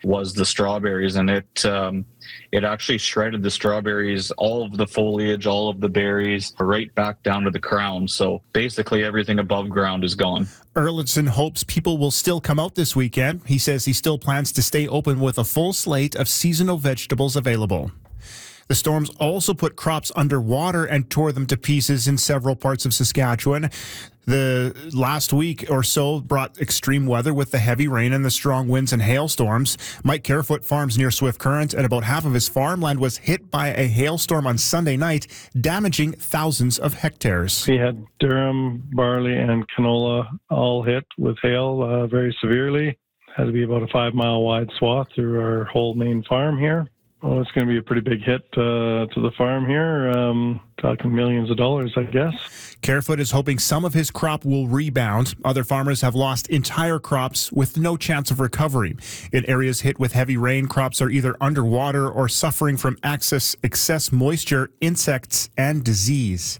was the strawberries, and it actually shredded the strawberries, all of the foliage, all of the berries, right back down to the crown. So basically everything above ground is gone. Erlandson hopes people will still come out this weekend. He says he still plans to stay open with a full slate of seasonal vegetables available. The storms also put crops underwater and tore them to pieces in several parts of Saskatchewan. The last week or so brought extreme weather with the heavy rain and the strong winds and hailstorms. Mike Carefoot farms near Swift Current, and about half of his farmland was hit by a hailstorm on Sunday night, damaging thousands of hectares. We had durum, barley, and canola all hit with hail very severely. Had to be about a 5-mile wide swath through our whole main farm here. Oh, it's going to be a pretty big hit to the farm here, talking millions of dollars, I guess. Carefoot is hoping some of his crop will rebound. Other farmers have lost entire crops with no chance of recovery. In areas hit with heavy rain, crops are either underwater or suffering from excess moisture, insects, and disease.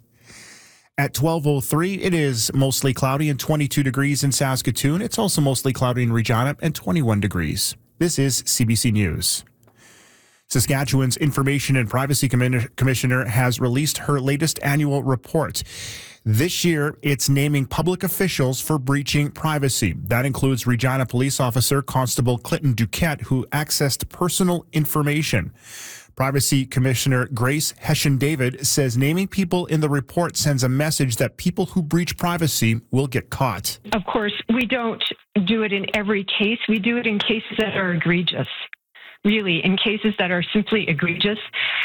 At 12:03, it is mostly cloudy and 22 degrees in Saskatoon. It's also mostly cloudy in Regina and 21 degrees. This is CBC News. Saskatchewan's Information and Privacy Commissioner has released her latest annual report. This year, it's naming public officials for breaching privacy. That includes Regina Police Officer Constable Clinton Duquette, who accessed personal information. Privacy Commissioner Grace Hession-David says naming people in the report sends a message that people who breach privacy will get caught. Of course, we don't do it in every case. We do it in cases that are egregious. Really, in cases that are simply egregious.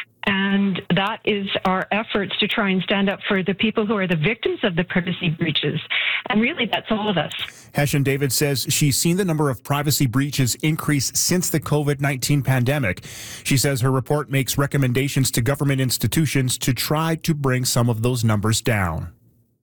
And that is our efforts to try and stand up for the people who are the victims of the privacy breaches. And really, that's all of us. Hession-David says she's seen the number of privacy breaches increase since the COVID-19 pandemic. She says her report makes recommendations to government institutions to try to bring some of those numbers down.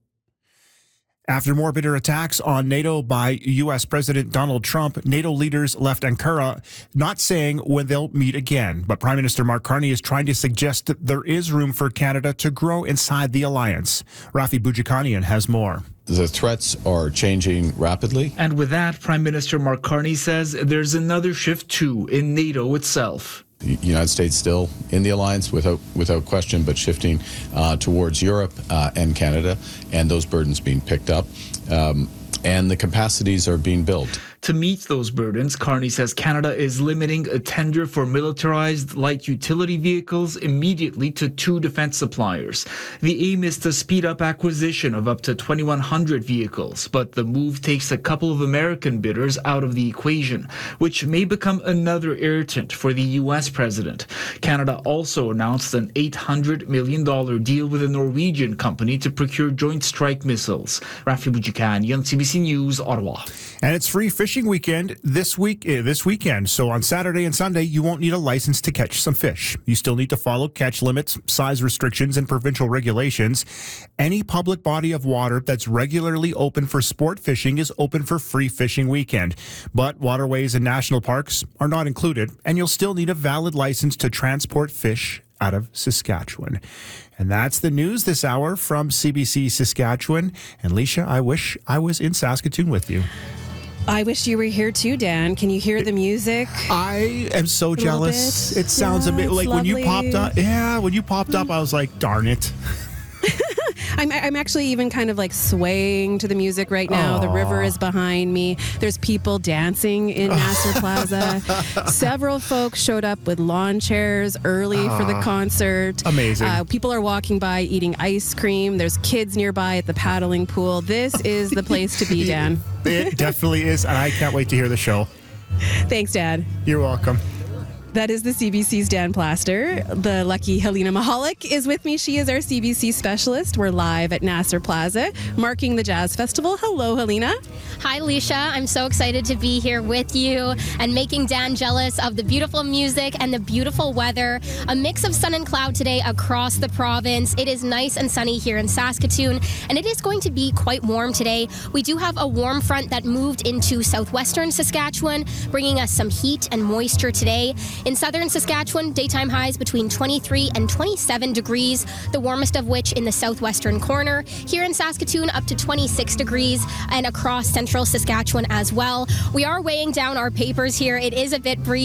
After more bitter attacks on NATO by U.S. President Donald Trump, NATO leaders left Ankara, not saying when they'll meet again. But Prime Minister Mark Carney is trying to suggest that there is room for Canada to grow inside the alliance. Rafi Boudjikanian has more. The threats are changing rapidly. And with that, Prime Minister Mark Carney says there's another shift too in NATO itself. The United States still in the alliance without question, but shifting towards Europe and Canada, and those burdens being picked up, and the capacities are being built. To meet those burdens, Carney says Canada is limiting a tender for militarized light utility vehicles immediately to 2 defense suppliers. The aim is to speed up acquisition of up to 2,100 vehicles, but the move takes a couple of American bidders out of the equation, which may become another irritant for the U.S. president. Canada also announced an $800 million deal with a Norwegian company to procure Joint Strike missiles. Rafi Boudjikanian, CBC News, Ottawa. And it's free fishing weekend this weekend. So on Saturday and Sunday, you won't need a license to catch some fish. You still need to follow catch limits, size restrictions, and provincial regulations. Any public body of water that's regularly open for sport fishing is open for free fishing weekend. But waterways and national parks are not included, and you'll still need a valid license to transport fish out of Saskatchewan. And that's the news this hour from CBC Saskatchewan. And Leisha, I wish I was in Saskatoon with you. I wish you were here too, Dan. Can you hear the music? I am so jealous. It sounds a bit like lovely. when you popped up. Yeah, when you popped up, I was like, darn it. I'm actually even kind of like swaying to the music right now. Aww. The river is behind me. There's people dancing in Nasser Plaza. Several folks showed up with lawn chairs early for the concert. Amazing. People are walking by eating ice cream. There's kids nearby at the paddling pool. This is the place to be, Dan. It definitely is, and I can't wait to hear the show. Thanks, Dad. You're welcome. That is the CBC's Dan Plaster. The lucky Helena Mahalik is with me. She is our CBC specialist. We're live at Nasser Plaza, marking the Jazz Festival. Hello, Helena. Hi, Leisha. I'm so excited to be here with you and making Dan jealous of the beautiful music and the beautiful weather. A mix of sun and cloud today across the province. It is nice and sunny here in Saskatoon, and it is going to be quite warm today. We do have a warm front that moved into southwestern Saskatchewan, bringing us some heat and moisture today. In southern Saskatchewan, daytime highs between 23 and 27 degrees, the warmest of which in the southwestern corner. Here in Saskatoon, up to 26 degrees, and across central Saskatchewan as well. We are weighing down our papers here. It is a bit breezy.